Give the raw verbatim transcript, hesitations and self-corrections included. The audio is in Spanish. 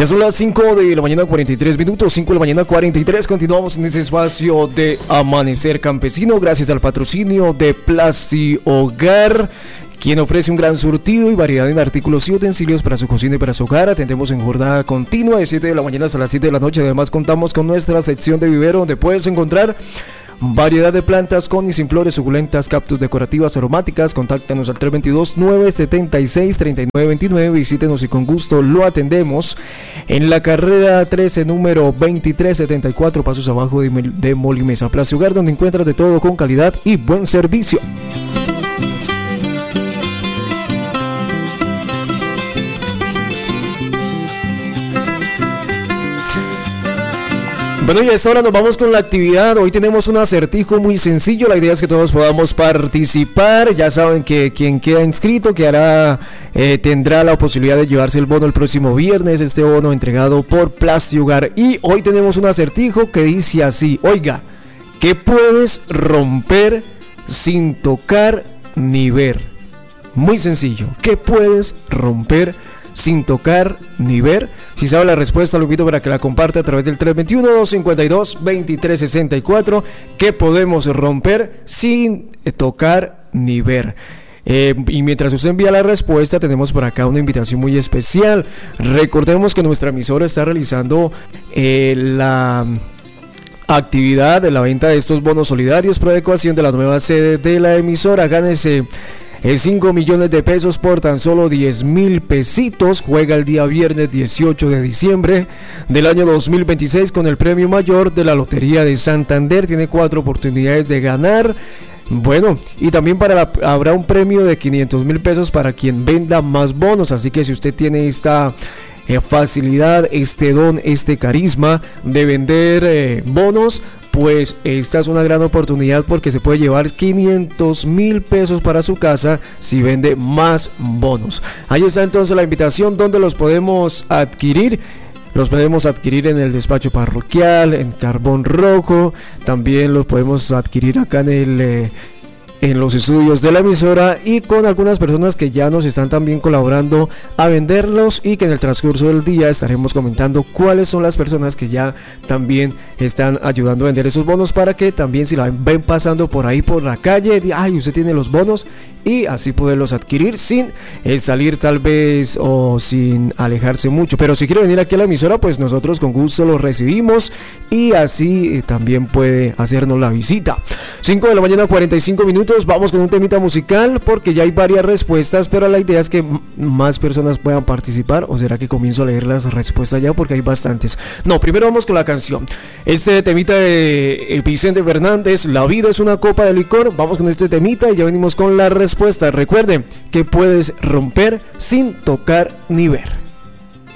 Ya son las cinco de la mañana, cuarenta y tres minutos, cinco de la mañana, cuarenta y tres. Continuamos en este espacio de Amanecer Campesino, gracias al patrocinio de Plasti Hogar, quien ofrece un gran surtido y variedad en artículos y utensilios para su cocina y para su hogar. Atendemos en jornada continua de siete de la mañana hasta las siete de la noche. Además contamos con nuestra sección de vivero, donde puedes encontrar variedad de plantas con y sin flores, suculentas, cactus decorativas, aromáticas. Contáctanos al tres dos dos, nueve siete seis, tres nueve dos nueve. Visítenos y con gusto lo atendemos en la carrera trece, número veintitrés setenta y cuatro, pasos abajo de, de Molimesa. Plasti Hogar, donde encuentras de todo con calidad y buen servicio. Bueno, y a esta hora nos vamos con la actividad. Hoy tenemos un acertijo muy sencillo. La idea es que todos podamos participar. Ya saben que quien queda inscrito quedará, eh, tendrá la posibilidad de llevarse el bono el próximo viernes. Este bono entregado por Plasti Hogar. Y hoy tenemos un acertijo que dice así: oiga, ¿qué puedes romper sin tocar ni ver? Muy sencillo. ¿Qué puedes romper sin tocar ni ver? Si sabe la respuesta, lo invito para que la comparte a través del tres dos uno, dos cinco dos, dos tres seis cuatro. ¿Qué podemos romper sin tocar ni ver? Eh, y mientras usted envía la respuesta, tenemos por acá una invitación muy especial. Recordemos que nuestra emisora está realizando eh, la actividad de la venta de estos bonos solidarios pro adecuación de la nueva sede de la emisora. Gánese cinco millones de pesos por tan solo diez mil pesitos. Juega el día viernes dieciocho de diciembre del año dos mil veintiséis con el premio mayor de la Lotería de Santander. Tiene cuatro oportunidades de ganar. Bueno, y también para la, habrá un premio de quinientos mil pesos para quien venda más bonos. Así que si usted tiene esta eh, facilidad, este don, este carisma de vender eh, bonos, pues esta es una gran oportunidad, porque se puede llevar quinientos mil pesos para su casa si vende más bonos. Ahí está entonces la invitación. ¿Dónde los podemos adquirir? Los podemos adquirir en el despacho parroquial, en Carbón Rojo. También los podemos adquirir acá en el... Eh, en los estudios de la emisora, y con algunas personas que ya nos están también colaborando a venderlos, y que en el transcurso del día estaremos comentando cuáles son las personas que ya también están ayudando a vender esos bonos, para que también, si la ven pasando por ahí por la calle, digan: ay, usted tiene los bonos, y así poderlos adquirir sin eh, salir tal vez, o sin alejarse mucho. Pero si quiere venir aquí a la emisora, pues nosotros con gusto los recibimos, y así eh, también puede hacernos la visita. Cinco de la mañana, cuarenta y cinco minutos. Vamos con un temita musical, porque ya hay varias respuestas, pero la idea es que m- más personas puedan participar. ¿O será que comienzo a leer las respuestas ya? Porque hay bastantes. No, primero vamos con la canción. Este temita de Vicente Fernández, La vida es una copa de licor. Vamos con este temita y ya venimos con la respuesta. Recuerden que puedes romper sin tocar ni ver.